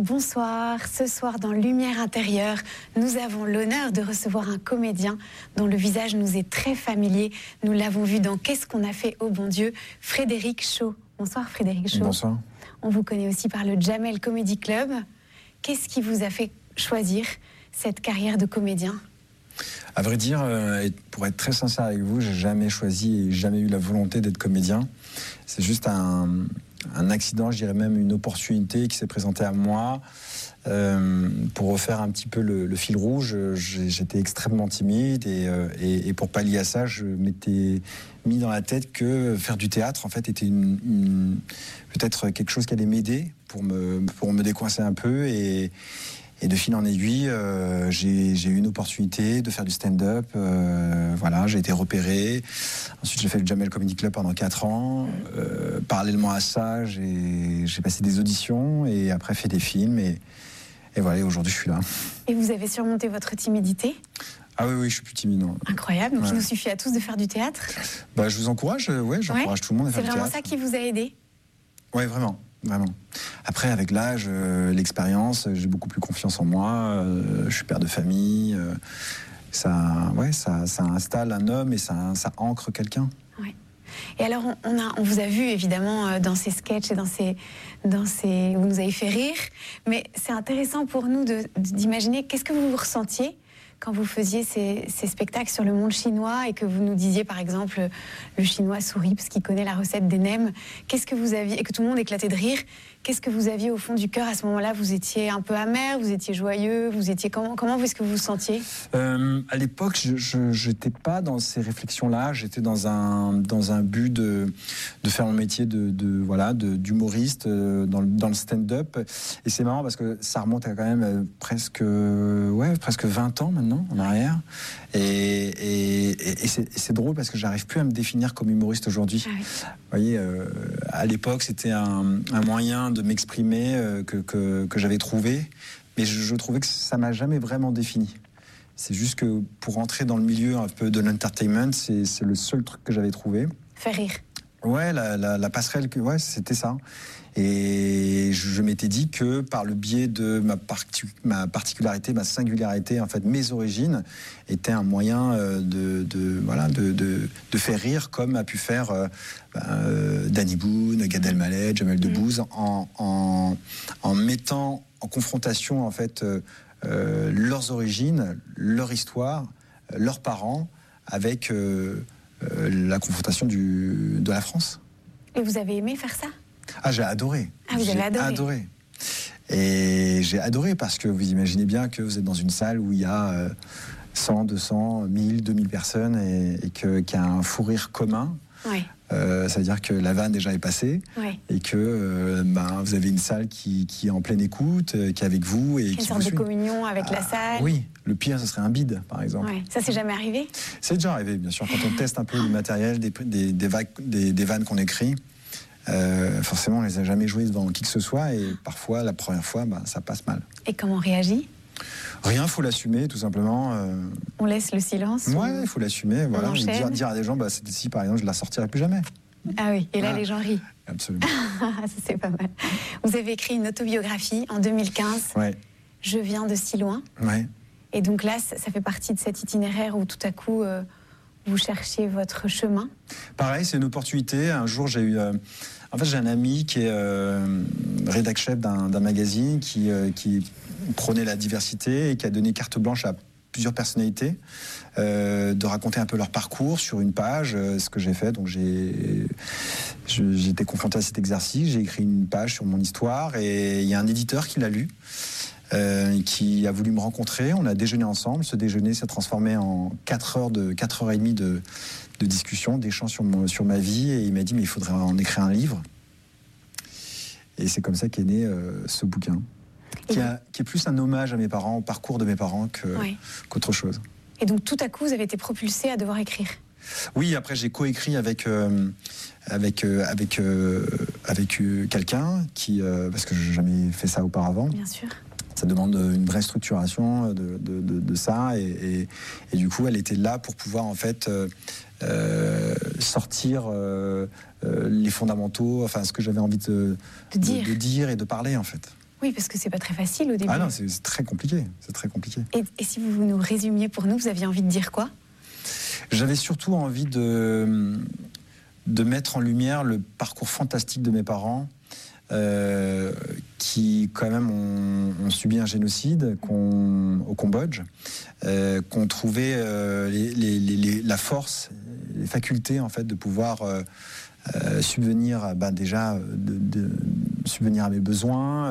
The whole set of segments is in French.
bonsoir. Ce soir, dans Lumière intérieure, nous avons l'honneur de recevoir un comédien dont le visage nous est très familier. Nous l'avons vu dans Qu'est-ce qu'on a fait au bon Dieu, Frédéric Shaw. Bonsoir Frédéric Shaw. Bonsoir. On vous connaît aussi par le Jamel Comedy Club. Qu'est-ce qui vous a fait choisir cette carrière de comédien ? À vrai dire, pour être très sincère avec vous, j'ai jamais choisi et jamais eu la volonté d'être comédien. C'est juste un accident, je dirais même une opportunité qui s'est présentée à moi. Pour refaire un petit peu le fil rouge, j'étais extrêmement timide et pour pallier à ça, je m'étais mis dans la tête que faire du théâtre, en fait, était peut-être quelque chose qui allait m'aider pour me décoincer un peu et de fil en aiguille, j'ai eu une opportunité de faire du stand-up. Voilà, j'ai été repéré. Ensuite, j'ai fait le Jamel Comedy Club pendant 4 ans. Parallèlement à ça, j'ai passé des auditions et après fait des films. Et voilà, aujourd'hui, je suis là. Et vous avez surmonté votre timidité ? Ah oui, je suis plus timide. Non. Incroyable. Donc, il nous suffit à tous de faire du théâtre ? Bah, je vous encourage. J'encourage tout le monde à faire du théâtre. C'est vraiment ça qui vous a aidé ? Oui, vraiment. Après, avec l'âge, l'expérience, j'ai beaucoup plus confiance en moi. Je suis père de famille. Ça installe un homme et ça ancre quelqu'un. Ouais. Et alors, on vous a vu évidemment dans ces sketchs et dans ces, vous nous avez fait rire. Mais c'est intéressant pour nous d'imaginer qu'est-ce que vous ressentiez quand vous faisiez ces spectacles sur le monde chinois et que vous nous disiez, par exemple, le chinois sourit parce qu'il connaît la recette des nems. Qu'est-ce que vous aviez, et que tout le monde éclatait de rire, qu'est-ce que vous aviez au fond du cœur à ce moment-là ? Vous étiez un peu amer, vous étiez joyeux, vous étiez comment est-ce que vous vous sentiez ? À l'époque, je n'étais pas dans ces réflexions-là. J'étais dans un but de faire mon métier d'humoriste dans le stand-up. Et c'est marrant parce que ça remonte à quand même presque 20 ans maintenant en arrière. Et c'est drôle parce que j'arrive plus à me définir comme humoriste aujourd'hui. Ah oui. Vous voyez, à l'époque, c'était un moyen de m'exprimer que j'avais trouvé, mais je trouvais que ça m'a jamais vraiment défini. C'est juste que pour entrer dans le milieu un peu de l'entertainment, c'est le seul truc que j'avais trouvé. Faire rire. Ouais, la passerelle, c'était ça. Et je m'étais dit que par le biais de ma particularité, ma singularité, en fait, mes origines, étaient un moyen de faire rire, comme a pu faire Danny Boone, Gad Elmaleh, Jamel Debbouze, en mettant en confrontation, en fait, leurs origines, leur histoire, leurs parents, avec la confrontation de la France. Et vous avez aimé faire ça ? Ah, j'ai adoré. Ah, vous avez adoré. Et j'ai adoré parce que vous imaginez bien que vous êtes dans une salle où il y a 100, 200, 1000, 2000 personnes et qu'il y a un fou rire commun. Ouais. Ça veut dire que la vanne déjà est passée, ouais. Et que vous avez une salle qui est en pleine écoute, qui est avec vous. Et une sorte de communion avec la salle. Oui, le pire, ce serait un bide, par exemple. Ouais. Ça, c'est jamais arrivé ? C'est déjà arrivé, bien sûr. Quand on teste un peu le matériel, des vannes qu'on écrit, forcément, on les a jamais jouées devant qui que ce soit, et parfois, la première fois, ça passe mal. Et comment on réagit ? Rien, il faut l'assumer, tout simplement. On laisse le silence ? Ouais, il faut l'assumer. Voilà. Dire à des gens, celle-ci, par exemple, je ne la sortirai plus jamais. Ah oui, et là, les gens rient. Absolument. Ça, c'est pas mal. Vous avez écrit une autobiographie en 2015. Ouais. Je viens de si loin. Ouais. Et donc là, ça fait partie de cet itinéraire où tout à coup, vous cherchez votre chemin. Pareil, c'est une opportunité. Un jour, j'ai eu... En fait, j'ai un ami qui est rédac-chef d'un magazine qui prônait la diversité et qui a donné carte blanche à plusieurs personnalités de raconter un peu leur parcours sur une page, ce que j'ai fait. Donc j'ai été confronté à cet exercice, j'ai écrit une page sur mon histoire et il y a un éditeur qui l'a lu, qui a voulu me rencontrer. On a déjeuné ensemble. Ce déjeuner s'est transformé en 4h30 de discussion, d'échanges sur ma vie, et il m'a dit mais il faudrait en écrire un livre. Et c'est comme ça qu'est né ce bouquin, qui est plus un hommage à mes parents, au parcours de mes parents qu'autre chose. Et donc tout à coup vous avez été propulsé à devoir écrire. Oui, après j'ai coécrit avec quelqu'un qui parce que j'ai jamais fait ça auparavant. Bien sûr. Ça demande une vraie structuration de ça et du coup elle était là pour pouvoir en fait sortir les fondamentaux, enfin ce que j'avais envie de dire et de parler en fait. Oui, parce que c'est pas très facile au début. Ah non, c'est très compliqué. C'est très compliqué. Et si vous nous résumiez pour nous, vous aviez envie de dire quoi? J'avais surtout envie de mettre en lumière le parcours fantastique de mes parents, qui quand même ont subi un génocide au Cambodge, qu'ont trouvé la force, les facultés en fait de pouvoir subvenir déjà de subvenir à mes besoins,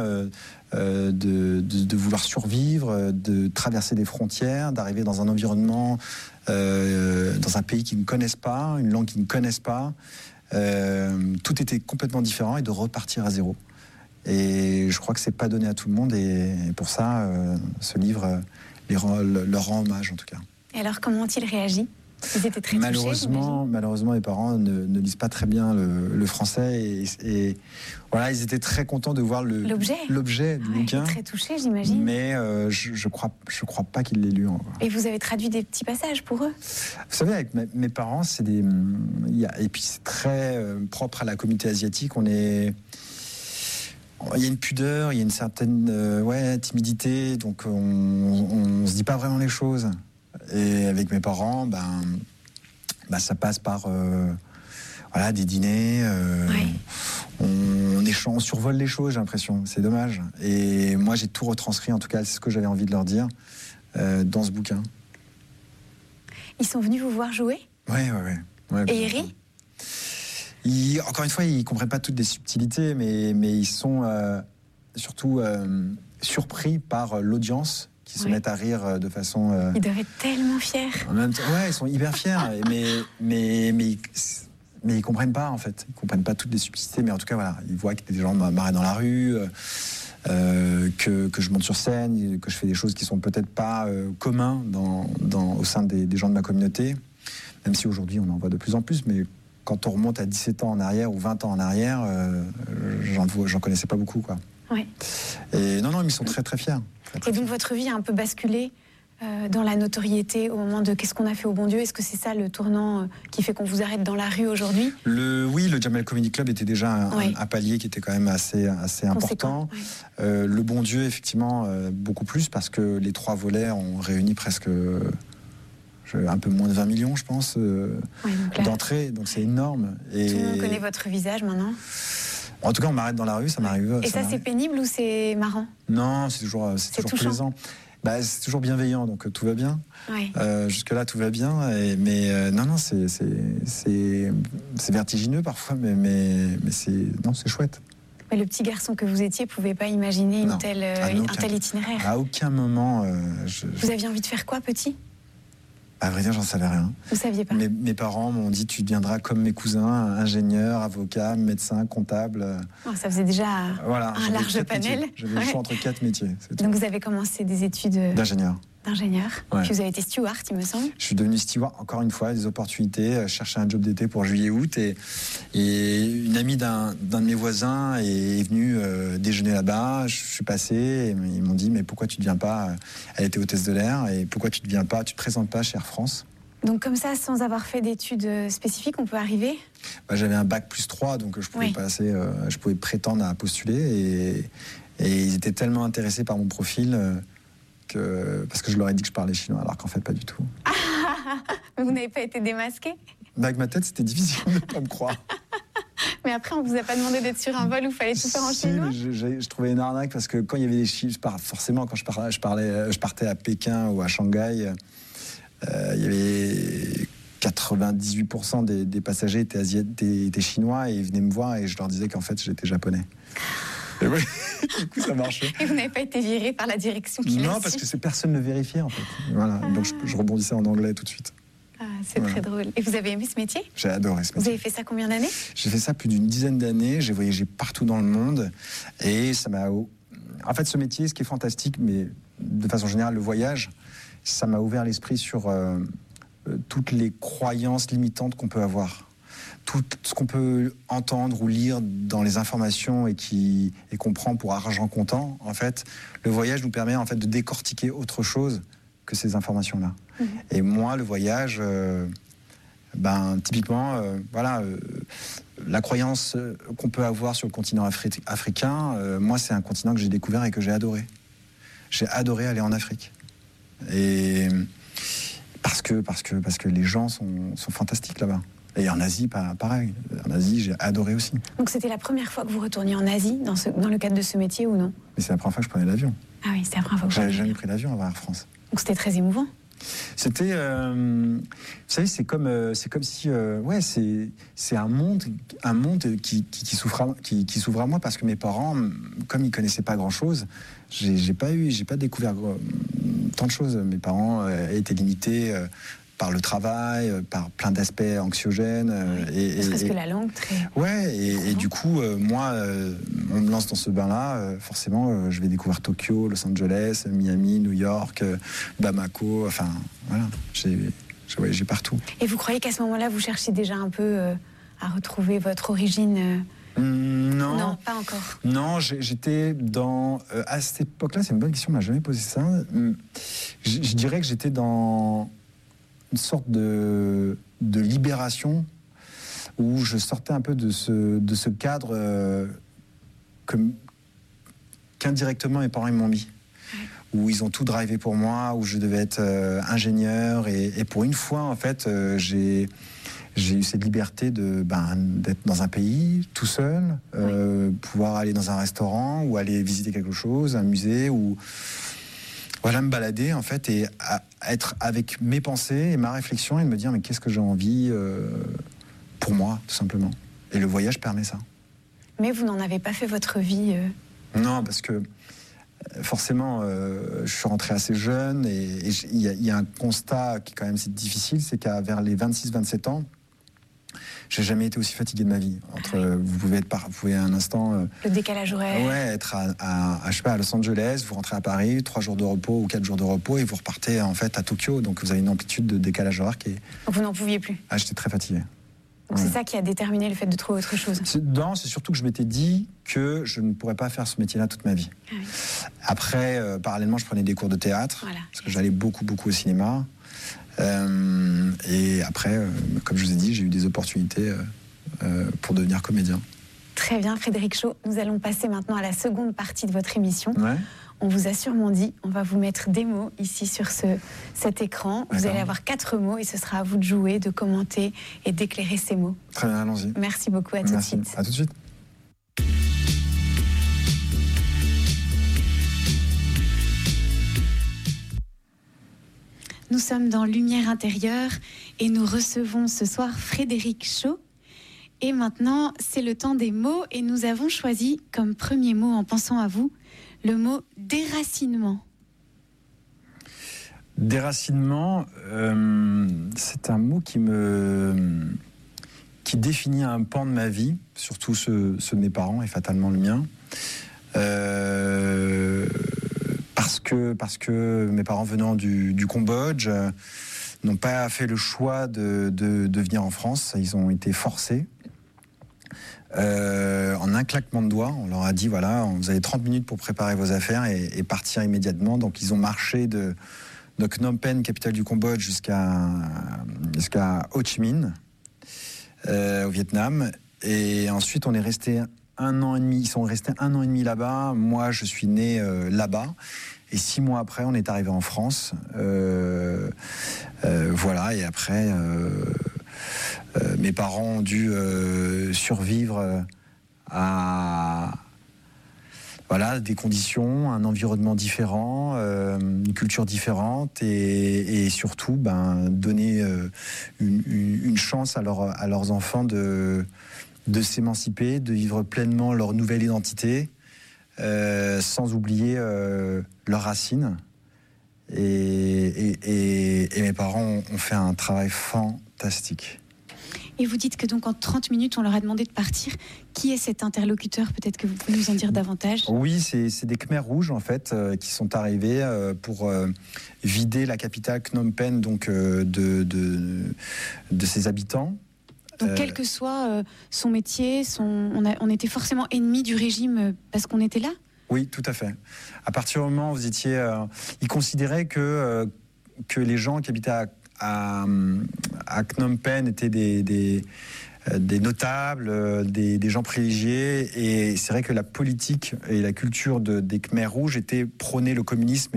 de vouloir survivre, de traverser des frontières, d'arriver dans un environnement, dans un pays qu'ils ne connaissent pas, une langue qu'ils ne connaissent pas. Tout était complètement différent et de repartir à zéro. Et je crois que c'est pas donné à tout le monde et pour ça, ce livre leur rend hommage en tout cas. Et alors, comment ont-ils réagi? Ils étaient très malheureusement, mes parents ne lisent pas très bien le français et voilà, ils étaient très contents de voir l'objet du bouquin. Très touchés, j'imagine. Mais je crois pas qu'ils l'aient lu encore. Et vous avez traduit des petits passages pour eux? Vous savez, avec mes parents, et puis c'est très propre à la communauté asiatique. Il y a une pudeur, il y a une certaine timidité, donc on se dit pas vraiment les choses. Et avec mes parents, ça passe par des dîners. On survole les choses, j'ai l'impression. C'est dommage. Et moi, j'ai tout retranscrit, en tout cas, c'est ce que j'avais envie de leur dire dans ce bouquin. Ils sont venus vous voir jouer? Ouais. Et ils rient? Encore une fois, ils ne comprennent pas toutes les subtilités, mais ils sont surtout surpris par l'audience qui se mettent à rire de façon... Ils doivent être tellement fiers. En même temps, ils sont hyper fiers, mais ils comprennent pas, en fait. Ils comprennent pas toutes les subtilités, mais en tout cas, voilà, ils voient que des gens m'arrêtent dans la rue, que je monte sur scène, que je fais des choses qui sont peut-être pas communes au sein des gens de ma communauté, même si aujourd'hui, on en voit de plus en plus, mais quand on remonte à 17 ans en arrière ou 20 ans en arrière, j'en connaissais pas beaucoup, quoi. Ouais. Et non, ils sont très, très fiers. Et donc votre vie a un peu basculé dans la notoriété au moment de qu'est-ce qu'on a fait au bon Dieu? Est-ce que c'est ça le tournant qui fait qu'on vous arrête dans la rue aujourd'hui? Oui, le Jamel Comedy Club était déjà un palier qui était quand même assez important. Le bon Dieu, effectivement, beaucoup plus, parce que les 3 volets ont réuni presque un peu moins de 20 millions, je pense, d'entrées. Donc c'est énorme. Et tout le monde connaît votre visage maintenant? En tout cas, on m'arrête dans la rue, ça m'arrive. Et ça c'est pénible ou c'est marrant? Non, c'est toujours plaisant. C'est toujours bienveillant, donc tout va bien. Jusque-là, tout va bien. Mais c'est vertigineux parfois, mais c'est chouette. Mais le petit garçon que vous étiez ne pouvait pas imaginer un tel itinéraire. À aucun moment. Vous aviez envie de faire quoi, petit? À vrai dire, j'en savais rien. Vous saviez pas? Mes parents m'ont dit, tu deviendras comme mes cousins, ingénieur, avocat, médecin, comptable. Ça faisait déjà un large panel. J'avais le choix entre 4 métiers. Donc vous avez commencé des études d'ingénieur. Puis vous avez été steward, il me semble. Je suis devenu steward, encore une fois, des opportunités, chercher un job d'été pour juillet-août. Et une amie d'un de mes voisins est venue déjeuner là-bas. Je suis passé et ils m'ont dit, mais pourquoi tu ne viens pas? Elle était hôtesse de l'air. Et pourquoi tu ne te présentes pas chez Air France? Donc comme ça, sans avoir fait d'études spécifiques, on peut arriver? J'avais un bac +3, donc je pouvais passer, je pouvais prétendre à postuler. Et ils étaient tellement intéressés par mon profil... parce que je leur ai dit que je parlais chinois, alors qu'en fait pas du tout. Mais vous n'avez pas été démasqué? Avec ma tête, c'était difficile de ne pas me croire. Mais après, on vous a pas demandé d'être sur un vol où il fallait tout faire en chinois? Je trouvais une arnaque parce que quand il y avait des chiffres, forcément, quand je partais à Pékin ou à Shanghai, il y avait 98% des passagers étaient chinois et ils venaient me voir et je leur disais qu'en fait j'étais japonais. Et oui, du coup ça marchait. Et vous n'avez pas été viré par la direction qui l'a su? Non, parce que personne ne le vérifiait en fait. Voilà. Donc je rebondissais en anglais tout de suite. C'est très drôle. Et vous avez aimé ce métier? J'ai adoré ce métier. Vous avez fait ça combien d'années? J'ai fait ça plus d'une dizaine d'années. J'ai voyagé partout dans le monde. Et ça m'a... En fait, ce métier, ce qui est fantastique, mais de façon générale, le voyage, ça m'a ouvert l'esprit sur toutes les croyances limitantes qu'on peut avoir. Tout ce qu'on peut entendre ou lire dans les informations et qu'on prend pour argent comptant, en fait, le voyage nous permet en fait de décortiquer autre chose que ces informations-là. Et moi, le voyage, typiquement, la croyance qu'on peut avoir sur le continent africain, moi, c'est un continent que j'ai découvert et que j'ai adoré. J'ai adoré aller en Afrique. Et parce que les gens sont fantastiques là-bas. Et en Asie, pareil. En Asie, j'ai adoré aussi. Donc c'était la première fois que vous retourniez en Asie, dans le cadre de ce métier, ou non? Mais c'est la première fois que je prenais l'avion. Ah oui, c'est la première fois que j'avais jamais pris l'avion avant Air France. Donc c'était très émouvant. C'était, vous savez, c'est comme si, c'est un monde qui s'ouvre à moi, parce que mes parents, comme ils connaissaient pas grand-chose, j'ai pas découvert tant de choses. Mes parents étaient limités par le travail, par plein d'aspects anxiogènes. Ne serait-ce que la langue, très... Ouais, et du coup, moi, on me lance dans ce bain-là, forcément, je vais découvrir Tokyo, Los Angeles, Miami, New York, Bamako, enfin, voilà, j'ai partout. Et vous croyez qu'à ce moment-là, vous cherchiez déjà un peu à retrouver votre origine Non, pas encore. Non, j'étais dans... à cette époque-là, c'est une bonne question, on m'a jamais posé ça. Je dirais que j'étais dans une sorte de libération, où je sortais un peu de ce cadre qu'indirectement mes parents m'ont mis. Où ils ont tout drivé pour moi, où je devais être ingénieur. Et pour une fois, en fait, j'ai eu cette liberté d'être dans un pays tout seul, pouvoir aller dans un restaurant ou aller visiter quelque chose, un musée, ou voilà, me balader en fait, et être avec mes pensées et ma réflexion, et de me dire mais qu'est-ce que j'ai envie pour moi, tout simplement. Et le voyage permet ça. Mais vous n'en avez pas fait votre vie Non, parce que forcément, je suis rentré assez jeune, et il y a un constat qui est quand même difficile, c'est qu'à vers les 26-27 ans, j'ai jamais été aussi fatigué de ma vie. Vous pouvez un instant... le décalage horaire. Ouais, être je sais pas, à Los Angeles, vous rentrez à Paris, 3 jours de repos ou 4 jours de repos, et vous repartez en fait à Tokyo. Donc vous avez une amplitude de décalage horaire qui est... Vous n'en pouviez plus. Ah, j'étais très fatigué. Donc c'est ça qui a déterminé le fait de trouver autre chose. Non, c'est surtout que je m'étais dit que je ne pourrais pas faire ce métier-là toute ma vie. Ah oui. Après, parallèlement, je prenais des cours de théâtre, parce que j'allais beaucoup au cinéma. Et après, comme je vous ai dit, j'ai eu des opportunités pour devenir comédien. Très bien, Frédéric Shaw. Nous allons passer maintenant à la seconde partie de votre émission. Ouais. On vous a sûrement dit, on va vous mettre des mots ici sur cet écran. D'accord. Vous allez avoir 4 mots et ce sera à vous de jouer, de commenter et d'éclairer ces mots. Très bien, allons-y. Merci beaucoup, à tout de suite. À tout de suite. Nous sommes dans Lumière intérieure et nous recevons ce soir Frédéric Shaw. Et maintenant, c'est le temps des mots et nous avons choisi comme premier mot, en pensant à vous, le mot déracinement. Déracinement, c'est un mot qui définit un pan de ma vie, surtout ceux de mes parents et fatalement le mien. Parce que mes parents venant du Cambodge n'ont pas fait le choix de venir en France, ils ont été forcés. En un claquement de doigts, on leur a dit voilà, vous avez 30 minutes pour préparer vos affaires et partir immédiatement. Donc ils ont marché de Phnom Penh, capitale du Cambodge, jusqu'à Ho Chi Minh, au Vietnam. Et ensuite on est resté 1 an et demi. Ils sont restés 1 an et demi là-bas. Moi, je suis né là-bas. Et 6 mois après, on est arrivé en France. Voilà. Et après, mes parents ont dû survivre à des conditions, un environnement différent, une culture différente, et surtout donner une chance à leurs enfants de s'émanciper, de vivre pleinement leur nouvelle identité, sans oublier leurs racines. Et mes parents ont fait un travail fantastique. Et vous dites que donc en 30 minutes, on leur a demandé de partir. Qui est cet interlocuteur? Peut-être que vous pouvez nous en dire davantage. Oui, c'est des Khmers rouges, en fait, qui sont arrivés pour vider la capitale Phnom Penh donc, de ses habitants. Donc, quel que soit son métier, on était forcément ennemis du régime parce qu'on était là? Oui, tout à fait. À partir du moment où vous étiez... ils considéraient que les gens qui habitaient à Phnom Penh étaient des notables, des gens privilégiés. Et c'est vrai que la politique et la culture des Khmers rouges était prôner le communisme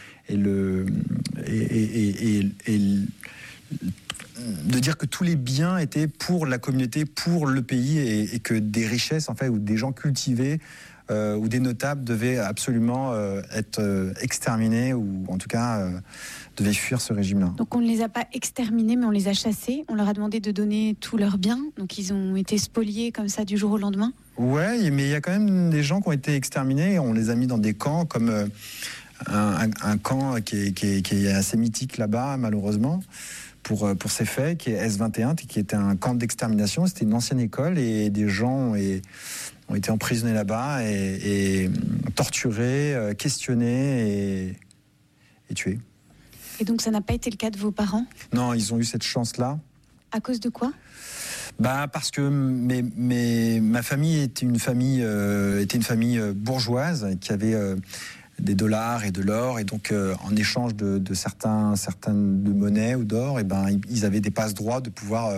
de dire que tous les biens étaient pour la communauté, pour le pays, et que des richesses, en fait, ou des gens cultivés, ou des notables devaient absolument être exterminés, ou en tout cas devaient fuir ce régime-là. Donc on ne les a pas exterminés, mais on les a chassés. On leur a demandé de donner tous leurs biens. Donc ils ont été spoliés comme ça du jour au lendemain. Ouais, mais il y a quand même des gens qui ont été exterminés. On les a mis dans des camps comme un camp qui est assez mythique là-bas, malheureusement, pour ces faits, qui est S21, qui était un camp d'extermination. C'était une ancienne école et des gens ont été emprisonnés là-bas et torturés, questionnés et tués. Et donc ça n'a pas été le cas de vos parents ? Non, ils ont eu cette chance-là. À cause de quoi ? Parce que ma famille était une famille bourgeoise qui avait des dollars et de l'or, et donc en échange de certaines de monnaie ou d'or, ils avaient des passe-droits de pouvoir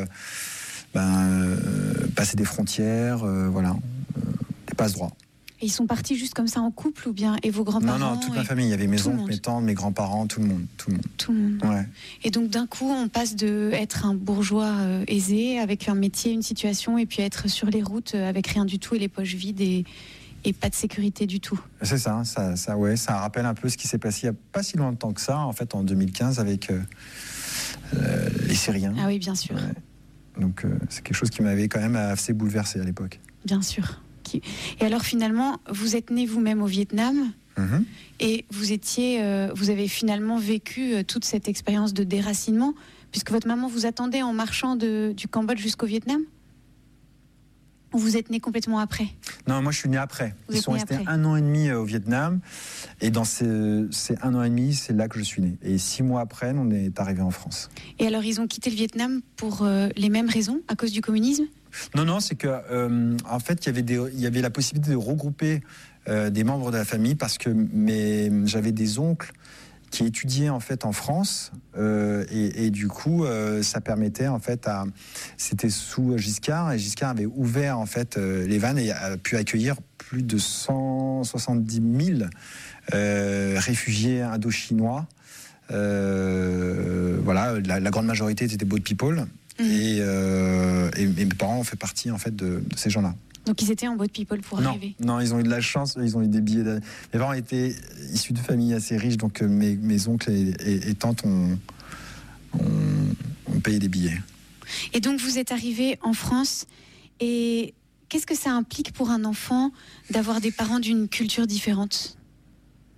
passer des frontières, des passe-droits. Et ils sont partis juste comme ça en couple, ou bien, et vos grands-parents ? Non, toute ma famille. Il y avait mes oncles, mes tantes, mes grands-parents, tout le monde. Tout le monde. Ouais. Et donc d'un coup, on passe de être un bourgeois aisé, avec un métier, une situation, et puis être sur les routes avec rien du tout et les poches vides et pas de sécurité du tout. C'est ça rappelle un peu ce qui s'est passé il n'y a pas si longtemps que ça, en fait, en 2015, avec les Syriens. Ah oui, bien sûr. Ouais. Donc c'est quelque chose qui m'avait quand même assez bouleversé à l'époque. Bien sûr. Et alors finalement, vous êtes né vous-même au Vietnam, et vous avez finalement vécu toute cette expérience de déracinement, puisque votre maman vous attendait en marchant du Cambodge jusqu'au Vietnam ? Ou vous êtes né complètement après ? Non, moi je suis né après. Ils sont restés 1 an et demi au Vietnam, et dans ces 1 an et demi, c'est là que je suis né. Et 6 mois après, on est arrivé en France. Et alors ils ont quitté le Vietnam pour les mêmes raisons, à cause du communisme ? Non, c'est que en fait, il y avait la possibilité de regrouper des membres de la famille, parce que j'avais des oncles qui étudiaient en fait en France, et du coup ça permettait en fait c'était sous Giscard, et Giscard avait ouvert en fait les vannes et a pu accueillir plus de 170 000 réfugiés indochinois. La grande majorité étaient des boat people. Et mes parents ont fait partie en fait de ces gens-là. Donc ils étaient en boat people pour arriver ? Non, ils ont eu de la chance, ils ont eu des billets. Mes parents étaient issus de familles assez riches, donc mes oncles et tantes ont payé des billets. Et donc vous êtes arrivé en France, et qu'est-ce que ça implique pour un enfant d'avoir des parents d'une culture différente ?